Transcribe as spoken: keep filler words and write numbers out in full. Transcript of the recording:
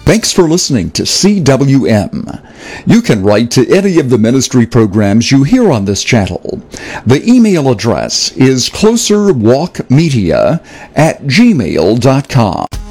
Thanks for listening to C W M. You can write to any of the ministry programs you hear on this channel. The email address is closerwalkmedia at gmail dot com.